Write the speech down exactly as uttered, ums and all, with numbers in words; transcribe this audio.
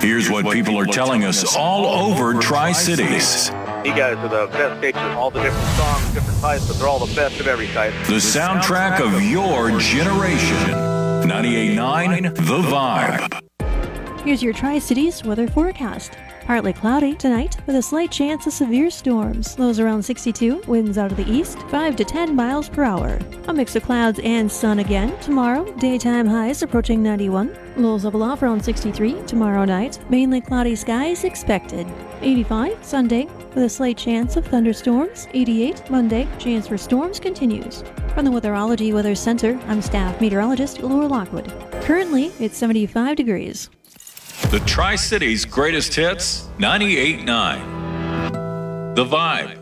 Here's what people are telling us all over Tri-Cities. You guys are the best stations, all the different songs, different types, but they're all the best of every type. The soundtrack of your generation. ninety-eight point nine The Vibe. Here's your Tri-Cities weather forecast. Partly cloudy tonight with a slight chance of severe storms. Lows around sixty-two, winds out of the east, five to ten miles per hour. A mix of clouds and sun again. Tomorrow, daytime highs approaching ninety-one. Lows level off around sixty-three. Tomorrow night, mainly cloudy skies expected. eighty-five Sunday with a slight chance of thunderstorms. eighty-eight Monday, chance for storms continues. From the Weatherology Weather Center, I'm staff meteorologist Laura Lockwood. Currently, it's seventy-five degrees. The Tri-Cities greatest hits, ninety-eight point nine The Vibe.